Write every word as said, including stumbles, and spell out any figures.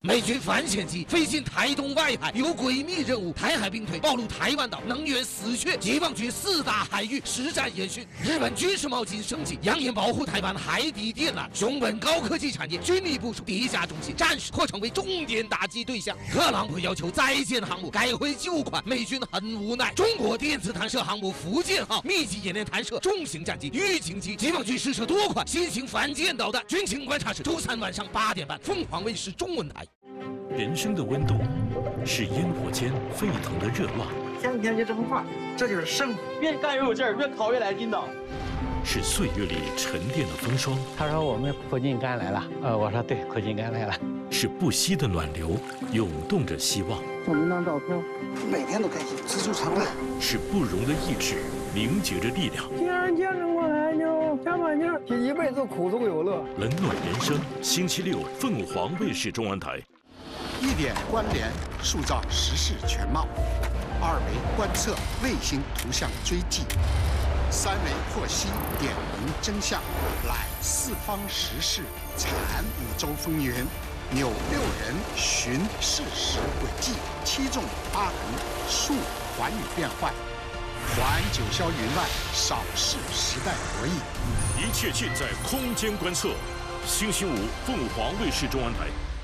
美军反潜机飞进台东外海，有诡秘任务。台海兵推暴露台湾岛能源死穴，解放军四大海域实战演训。日本军事冒金升级，扬言保护台湾海底电缆。熊本高科技产业军力部署地下中心，战时或成为重点打击对象。特朗普要求再建航母，改回旧款，美军很无奈。中国电子弹射航母福建号密集演练弹射重型战机预警机，解放军试射多款新型反舰导弹。军情观察室周三晚上八点半，凤凰卫视中文台。 人生的温度是烟火间沸腾的热浪， 天天就这么画，这就是胜负。 越干越有劲儿，越考越来劲道。 是岁月里沉淀的风霜。 他说我们苦尽甘来了，呃，我说对，苦尽甘来了。 是不息的暖流，涌动着希望。 送您张照片，每天都开心，知足常乐。 是不容的意志，凝结着力量。 既然坚持过来，就加把劲儿，这一辈子苦中有乐。 冷暖人生，星期六凤凰卫视中文台。 一点关联，塑造时事全貌；二维观测，卫星图像追迹；三维获悉，点明真相；来四方时事，产五洲风云；扭六人，寻事实轨迹；七纵八横，述寰宇变幻；环九霄云外，扫视时代博弈。 一切尽在空间观测。星期五，凤凰卫视中文台。